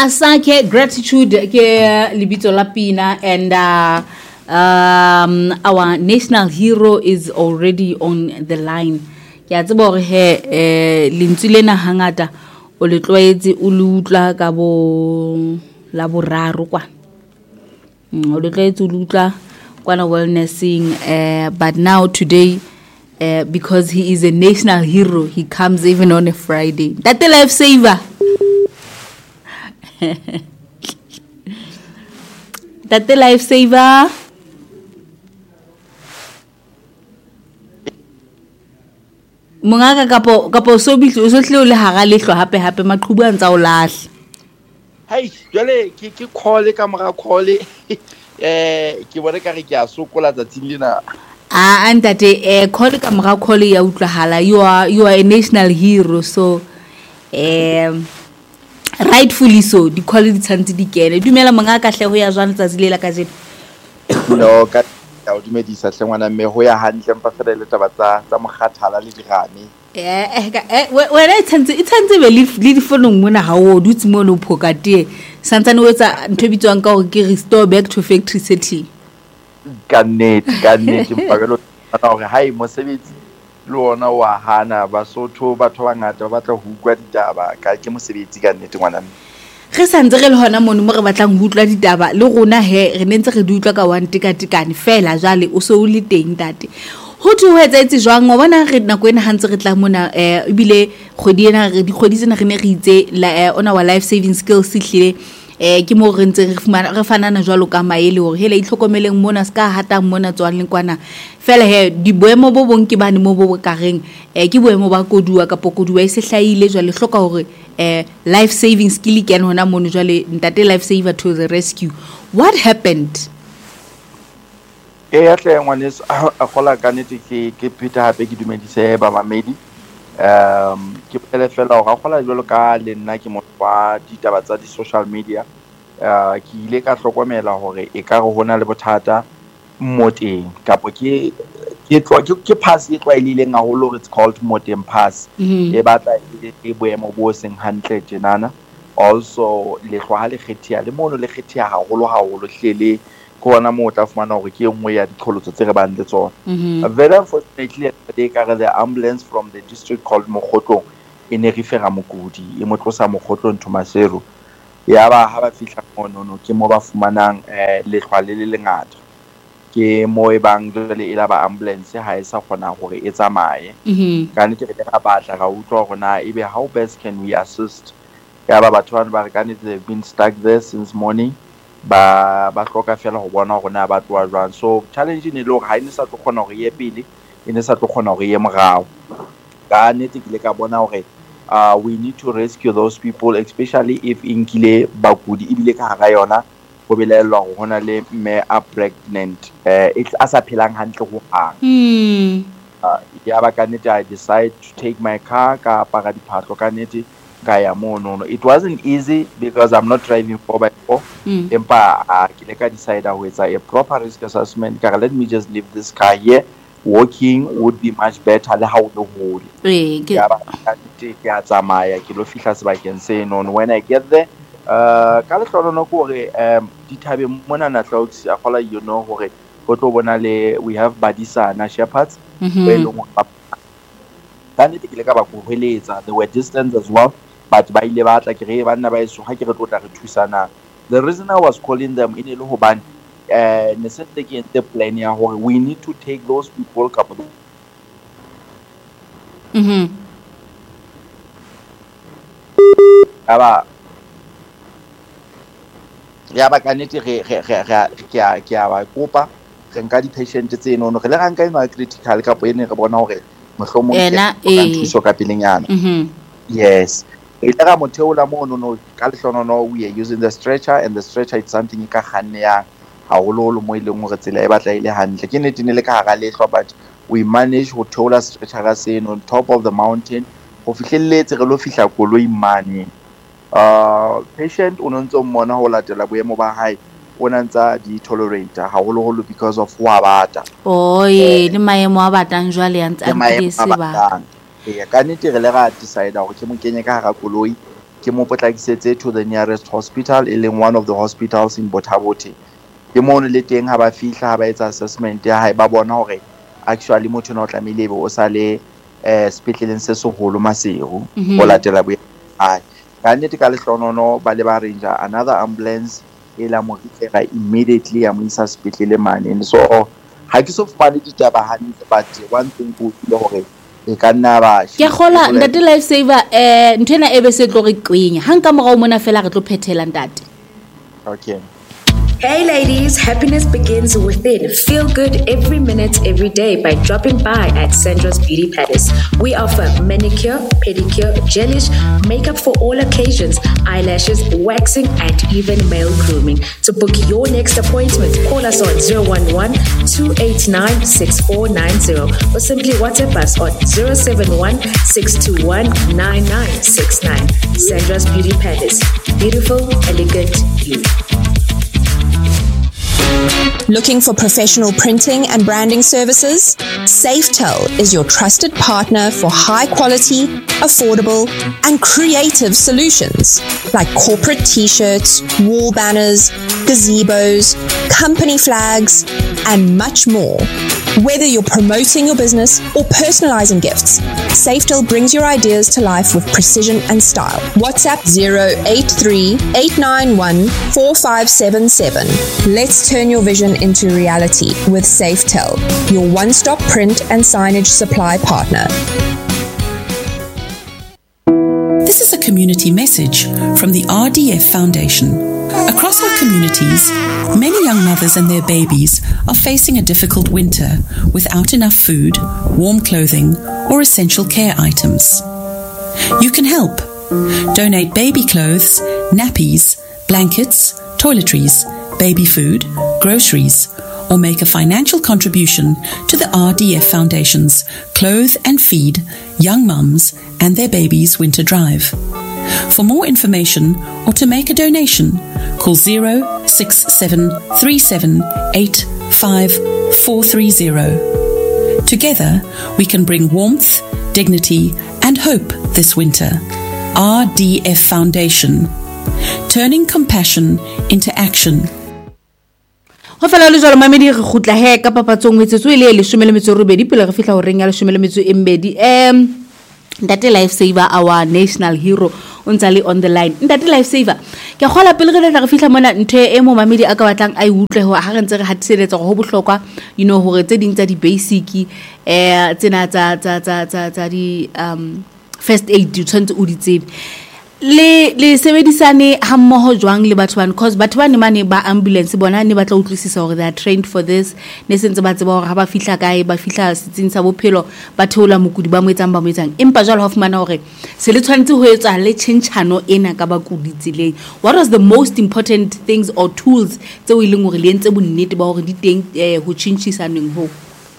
Asake gratitude ke libito la pina, and our national hero is already on the line. Ya tsebo re he lentsile na hangata o le tloetse o lutla ka bo la boraro kwa o le tloetse o lutla kwa na wellnessing, but now today because he is a national hero, he comes even on a Friday. That the lifesaver. That the lifesaver. Mongaka kapo so bitse o so tle le haga lehlo hape maqhubu a ntsa o lahle. Hai jwale ke call ka mora call ke bone ka re ke a sokola tsatsing lena. Antate call ka mora call ya utlwahala. You are a national hero, so rightfully so di call di tshantse di kene. Dumela mongaka hle ho ya jwang tsatsi le la ka jeno? No ka o dumedisa hle ngwana mme ho ya hantle mpa fela le taba tsa mokgathala le dirame. Wena itshantse be le di fonong mona ha o dutse mo no phokate santsane o etsa ntho bitswang ka hore ke restore back to factory setting. Ka nnete mpa ka lo hore hai mosebetsi le ona wa hana Basotho batho ba ngata ba batla ho utlwa ditaba ka ke mosebetsi ka nnete ngwana mme. Re santse re le hona mono mo re batlang ho utlwa ditaba le rona he re nentse re di utlwa ka one tikatikane fela jwale o so o le teng tate. Ho thu ho etsaetse jwang wa bona re nako ena hantse re tla mona ebile kgwedi ena re di kgwedi tsena re ne re itse on our life saving skills hlile ke mo re ntse re fanana jwalo ka maele hore hele itlhokomeleng mona ska hata mona tswang le kwana fela he di boemo bo bong ke bane mo bo ka reng ke boemo ba koduwa ka pokoduwa e se hlaile jwale hloka hore life saving skill ke hona mono jwale ntate life saver to the rescue. What happened? Ya hle ngwaneso a gola ka nnete ke pheta hape ke dumedise ba mamedi. Ke pele fela hore a gola jwalo ka le nna ke motho wa ditaba tsa di social media. Ke ile ka hlokomela hore e ka re hona le bothata mmoteng kapo ke pass e tlwaelileng haholo hore it's called moteng pass. E batla e boemo bo seng hantle tjenana. Also le hlwa le kgethia le mono le kgethia haholo hlele kona mo tla fumana hore ke engwe ya diqholotso tse re bang le tsona. Very unfortunately they carry the ambulance from the district called Mogotlong in a refera mokudi e mo tlosa Mogotlong Thomasero ya ba ha ba fihla mono ke mo ba fumanang le hlwa le lengata ke mo e bang jwale e la ba ambulance ha e sa kgona hore e tsamaye ka nne ke re ka batla ra utlwa hore na ebe how best can we assist ya ba batho ba re ka nne they've been stuck there since morning ba hloka fela ho bona hore na ba tloa jwang. So challenge ne le hore ha ine sa tlo kgona hore ye pele ine sa tlo kgona hore ye morao ka nnete ke le ka bona hore we need to rescue those people, especially if inkile bakudi ibile ka hara yona go belelwa go hona le mme a pregnant a sa phelang hantle ho hang. Ya ba ka nnete I decide to take my car ka para diphatlo ka nnete kaya mono. It wasn't easy because I'm not driving 4x4. Empa ke le ka decide ho etsa a proper risk assessment ka let me just leave this car here. Walking would be much better le ha o le hole. Ya ba ka nnete ke a tsamaya ke lo fihla sebakeng se no. When I get there ka le hlono ko re dithabe mona na Clouds a gola you know hore go tlo bona le we have Badisana shepherds ka nnete ke le ka ba go hweletsa they were distant as well but ba ile ba tla ke re banna ba eso ha ke re tla re thusana. The reason I was calling them in le hobane ne se ke ente plan ya hore we need to take those people couple ya ba ka nnete ke a ba kopa re nka di patient tse no re le ra nka ena critical kapo ene re bona hore mohlomong ke thuso ka pelenyana. Yes e tla mo theola mo no ka le hlono we are using the stretcher and the stretcher it's something e ka khanneang haholo mo ileng hore tsela e batla ile hantle ke nnete ne le ka hara lehlo but we managed to theola stretcher ka seno on top of the mountain go fihlelletse re lo fihla koloi mane. Patient o ntse o mmona ho latela boemo ba hae o nantsa di tolerate haholo because of wa bata le maemo a batang jwale ya ntse a ntse se ba ka nnete re le ra decide hore ke mo kenye ka hara koloi ke mo potlakisetse to the nearest hospital, e leng one of the hospitals in Botabote. Ke mono le teng ha ba fihla ha ba etsa assessment ya hae ba bona hore actually motho o tlamehile o sa le sepetleleng se seholo Maseru o latela boya ka nnete ka lehlonono ba le ba arrange another ambulance e la mo rifera immediately ya mo isa sepetlele mane. So ha ke so fane ditaba hantle, but one thing go le hore e ka nna ba ke gola ntate life saver ntena e be se tlo re kwenya hang ka morao mona fela re tlo phethela ntate. Okay. Hey ladies, happiness begins within. Feel good every minute, every day by dropping by at Sandra's Beauty Palace. We offer manicure, pedicure, gelish, makeup for all occasions, eyelashes, waxing, and even male grooming. To book your next appointment, call us on 011-289-6490 or simply WhatsApp us on 071-621-9969. Sandra's Beauty Palace. Beautiful, elegant you. Looking for professional printing and branding services? Safetel is your trusted partner for high quality, affordable, and creative solutions like corporate t-shirts, wall banners, gazebos, company flags, and much more. Whether you're promoting your business or personalizing gifts, Safetel brings your ideas to life with precision and style. WhatsApp 083-891-4577. Let's turn your vision into reality with Safetel, your one-stop print and signage supply partner. This is a community message from the RDF Foundation. Across our communities, many young mothers and their babies are facing a difficult winter without enough food, warm clothing, or essential care items. You can help. Donate baby clothes, nappies, blankets, toiletries, baby food, groceries, or make a financial contribution to the RDF Foundation's Clothe and Feed Young Mums and Their Babies Winter Drive. For more information or to make a donation, call 06737855430. Together, we can bring warmth, dignity, and hope this winter. RDF Foundation, turning compassion into action. Ho fela le jalo mamedi re khutla he ka papatsong metsetso ile 12 pele re fihla ho reng ya 12 Ntate life saver, our national hero, untali on the line. Ntate life saver, ke khola pele re tla re fihla mona nthe e mo mamedi a ka batlang a utlwe ho ha re ntse re hatiseletsa go bohlokwa hore tse ding tsa di basic tsena tsa di first aid di tshwantse o di tsebe le sebedisane ha mmoho jwang le batho bana, because batho ba ne mane ba ambulance bona ne ba tla utlwisisa hore they are trained for this, ne sentse ba tseba hore ha ba fihla kae ba fihla setsing sa bophelo ba theola mokudi ba moetsang empa jalo ha fumana hore se le tshwantse ho etsa le tshentshano ena ka bakudi tseleng. What was the most important things or tools tse o ileng hore le entse bonnete ba hore di teng ho tshintshisa ho?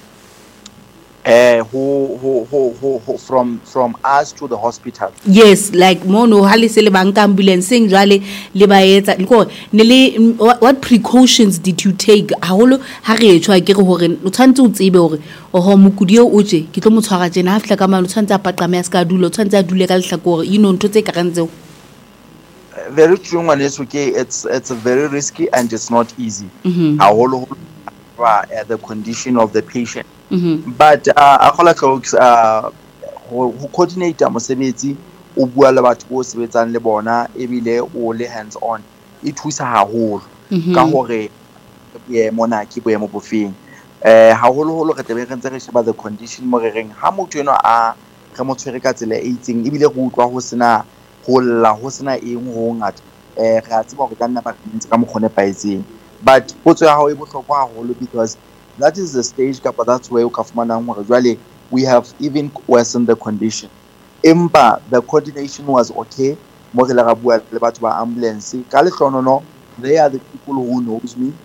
From us to the hospital. Yes, like mono hali sele banka ambulancing jwale le ba etsa what precautions did you take haholo ha re etshwa ke re hore o tshwantse o tsebe hore ho mokudi o je ke tlo mo tshwara tsena ha fihla ka mano tshwantse a paqame a ska dula tshwantse a dule ka lehlakore ntho tse ka rantseo. Very true, it's very risky and it's not easy. Haholo the condition of the patient. But akola folks ho coordinator mosebetsi o bua le batho bo sebetsang le bona ebile o le hands on e thusa haholo ka hore mona ke boemo bofeng haholo re tebe re ntse re sheba the condition mo re reng ha motho eno a re mo tshwere ka tsela e itseng ebile go utlwa ho sena eng ho ngata re a tseba hore ka nna ba ntse ka mokgone paetseng, but potso ya hao e bohlokwa haholo because that is the stage, but that's where we have even worsened the condition. Empa, the coordination was okay. Ambulance. They are the people who knows me.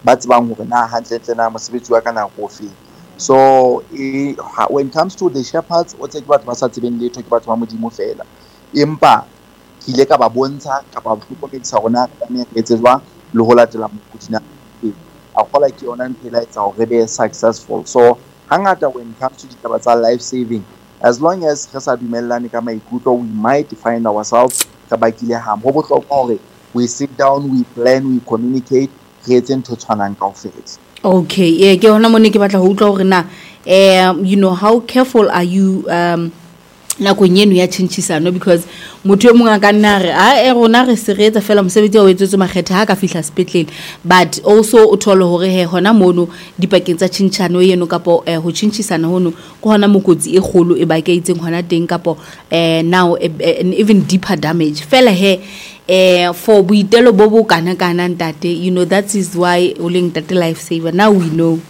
So when it comes to the shepherds, what's it about Masati talk about Mamudi Fela? Empa, Kileka Babonta, Kapapu Sauna, Lohola Telamutina. I feel like your is already successful. So, hangata when it comes to the life saving, as long as we might find ourselves re bakile harm ho bohlokwa hore we sit down, we plan, we communicate, re etse ntho tshwanang kaofela. Okay, ke hona mone ke batla ho utlwa hore na you know, how careful are you nakong eno ya tjhentjhisano, because motho e mong a ka nna re a rona re se re etsa fela mosebetsi o etsetswe makgethe ha ka fihla sepetlele, but also o thole hore he hona mono dipakeng tsa tjhentjhano eno kapo ho tjhentjhisana hono ko hona mokotsi e kgolo e bakeitseng hona teng kapo now an even deeper damage fela he for boitelo bo bo kana ntate, you know, that is why o leng ntate life saver. Now we know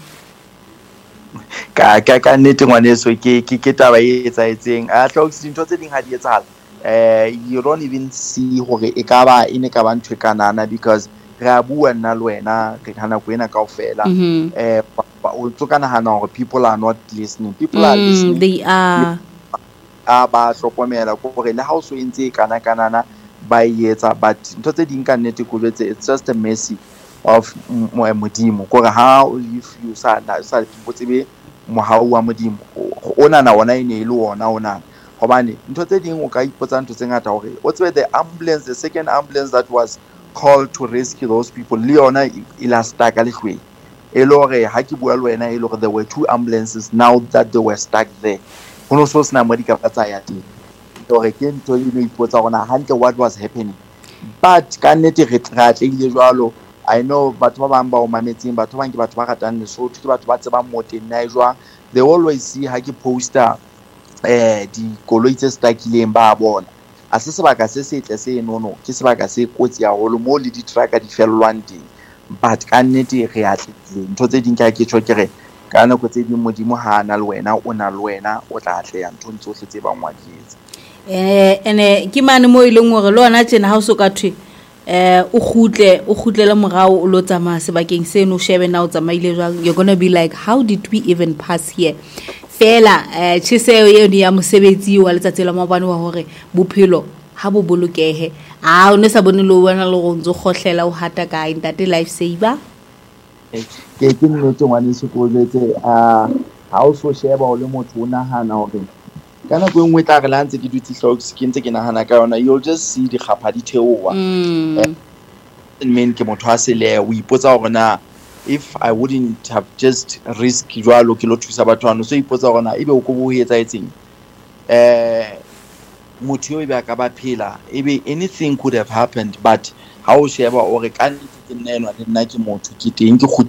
ka nnete ngwaneso ke taba e etsaetseng a tlhoks dintho tse ding ha di etsahala. You don't even see hore e ka ba ntho kanana, because re a bua nna le wena re hana go ena kaofela o tsokana hana hore people are not listening. People are listening, they are ba hlokomela go gore le ha o so entse kanana ba etsa, but ntho tse ding ka nnete go letse it's just a mercy of modimo gore ha if you sa people tsebe mohau wa modimo ona na ona ine le ona hobane ntho tse ding o ka ipotsa ntho tse ngata hore o tsebe the second ambulance that was called to rescue those people le yona ila stuck le hlwe e le hore ha ke bua le wena e le hore there were 2 ambulances now that they were stuck there hono so sna mo di ka tsaya teng hore ke ntho e le ipotsa gona hantle what was happening, but ka nnete re tlatlile jwalo. I know batho ba bang ba o mametseng, batho ba ke batho ba ratang Lesotho, ke batho ba tsebang moteng na jwa, they always see ha ke poster di koloi tse stakileng ba bona a se sebaka se setle se nono ke sebaka se kotsi ya holo mo le di truck di fellwang teng, but ka nnete re atlile ntho tse ding ka ke tshwa ke re ka nako tse ding modimo ha na le wena o na le wena o tla atleya ntho tsohle tse bang wa di etsa. Ene ke mane mo ileng hore le ona tsena ha o so ka thwe o khutlele morao o lo tsamaya sebakeng seno shebe na o tsamaile jwang, you're going to be like, how did we even pass here? Fela tsheseo eno ya mosebetsi wa letsatsi la mabane wa hore bophelo ha bo bolokehe o ne sa bone lo bona le go ntse khohlela o hata ka ntate life saver ke nnete ngwane se go letse ha o so sheba o le motho o nahana hore kana go nngwe tla re lantse ke dutse hloks ke ntse ke nahana ka yona, you'll just see di khapha di theowa ke motho a sele o ipotsa hore na if I wouldn't have just risk jwalo ke lo thusa batho ano so ipotsa hore na ebe o go bo etsa etseng motho yo ba ka ba phela ebe anything could have happened, but ha o sheba o re ka nnete ke nna eno le nna ke motho ke teng ke